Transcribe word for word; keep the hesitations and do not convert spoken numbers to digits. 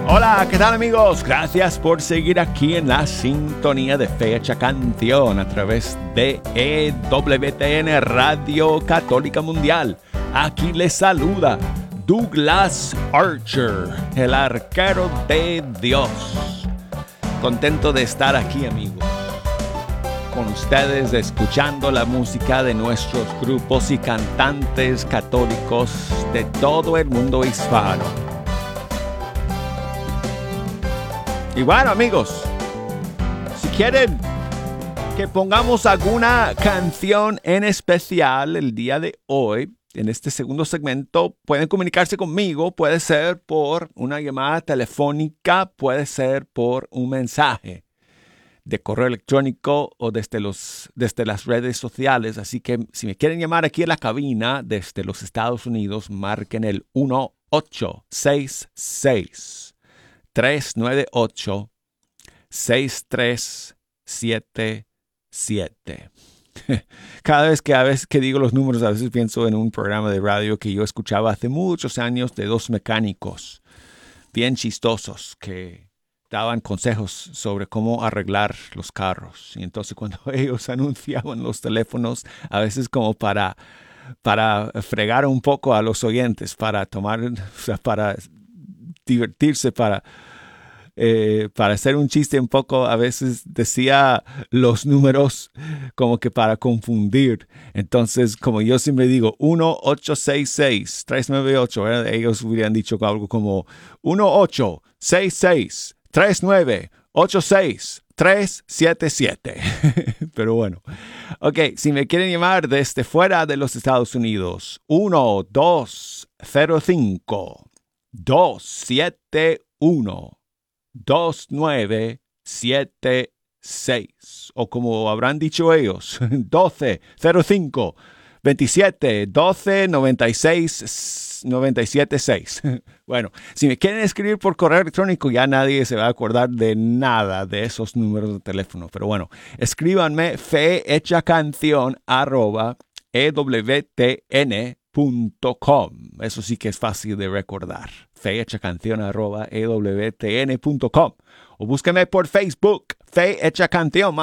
Hola, ¿qué tal amigos? Gracias por seguir aquí en la sintonía de Fecha Canción a través de E W T N Radio Católica Mundial. Aquí les saluda Douglas Archer, el arquero de Dios. Contento de estar aquí, amigos, con ustedes, escuchando la música de nuestros grupos y cantantes católicos de todo el mundo hispano. Y bueno, amigos, si quieren que pongamos alguna canción en especial el día de hoy, en este segundo segmento, pueden comunicarse conmigo. Puede ser por una llamada telefónica, puede ser por un mensaje de correo electrónico o desde, los, desde las redes sociales. Así que si me quieren llamar aquí en la cabina desde los Estados Unidos, marquen el uno ocho seis seis, tres nueve ocho, seis tres siete siete. Cada vez que, a veces que digo los números, a veces pienso en un programa de radio que yo escuchaba hace muchos años de dos mecánicos bien chistosos que daban consejos sobre cómo arreglar los carros. Y entonces cuando ellos anunciaban los teléfonos, a veces como para, para fregar un poco a los oyentes, para tomar, o sea, para divertirse, para, eh, para hacer un chiste un poco, a veces decía los números como que para confundir. Entonces, como yo siempre digo, uno ocho seis seis, tres nueve ocho, ¿verdad? Ellos hubieran dicho algo como uno ocho seis seis, tres nueve ocho seis tres siete siete. Pero bueno. Ok, si me quieren llamar desde fuera de los Estados Unidos, uno dos cero cinco, dos siete uno, dos nueve siete seis. O como habrán dicho ellos, doce cero cinco, veintisiete doce noventa y seis noventa y siete seis. Bueno, si me quieren escribir por correo electrónico, ya nadie se va a acordar de nada de esos números de teléfono. Pero bueno, escríbanme fehechacanción arroba ewtn.com. Eso sí que es fácil de recordar. fehechacanción arroba ewtn.com. O búsquenme por Facebook, Fe Hecha Canción.